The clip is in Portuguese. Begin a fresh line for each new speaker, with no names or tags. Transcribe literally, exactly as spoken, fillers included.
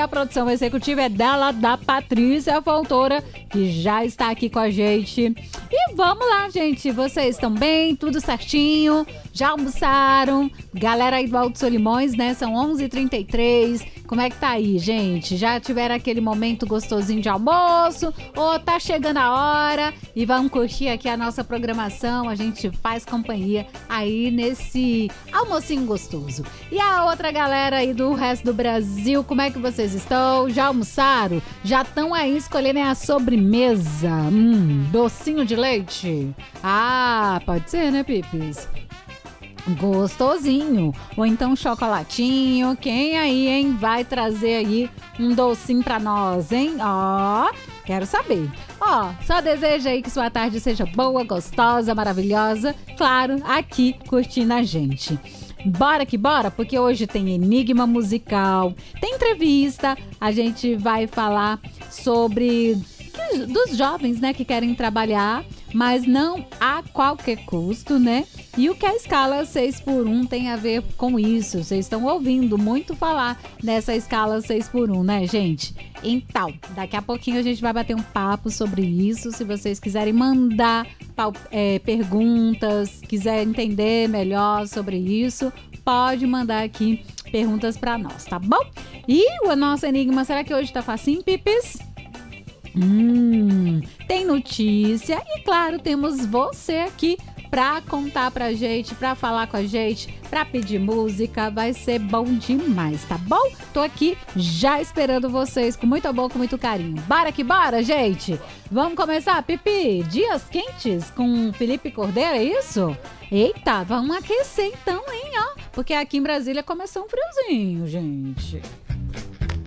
a produção executiva é dela, da Patrícia Fontoura, que já está aqui com a gente. E vamos lá, gente. Vocês estão bem? Tudo certinho? Já almoçaram? Galera aí do Alto Solimões, né? São onze e trinta e três. Como é que tá aí, gente? Já tiveram aquele momento gostosinho de almoço? Ou tá chegando a hora? E vamos curtir aqui a nossa programação. A gente faz companhia aí nesse almocinho gostoso. E a outra galera aí do resto do Brasil, como é que vocês estão? Já almoçaram? Já estão aí escolhendo a sobremesa? Hum, docinho de leite? Ah, pode ser, né, Pipis? Gostosinho. Ou então chocolatinho. Quem aí, hein, vai trazer aí um docinho pra nós, hein? Ó, quero saber. Ó, só desejo aí que sua tarde seja boa, gostosa, maravilhosa. Claro, aqui curtindo a gente. Bora que bora, porque hoje tem enigma musical, tem entrevista, a gente vai falar sobre que, dos jovens, né, que querem trabalhar, mas não a qualquer custo, né? E o que a escala seis por um tem a ver com isso? Vocês estão ouvindo muito falar nessa escala seis por um, né, gente? Então, daqui a pouquinho a gente vai bater um papo sobre isso. Se vocês quiserem mandar é, perguntas, quiserem entender melhor sobre isso, pode mandar aqui perguntas para nós, tá bom? E o nosso enigma, será que hoje tá facinho, Pipis? Hum, tem notícia e, claro, temos você aqui pra contar pra gente, pra falar com a gente, pra pedir música. Vai ser bom demais, tá bom? Tô aqui já esperando vocês com muito amor, com muito carinho. Bora que bora, gente! Vamos começar, Pipi? Dias quentes com Felipe Cordeiro, é isso? Eita, vamos aquecer então, hein, ó. Porque aqui em Brasília começou um friozinho, gente.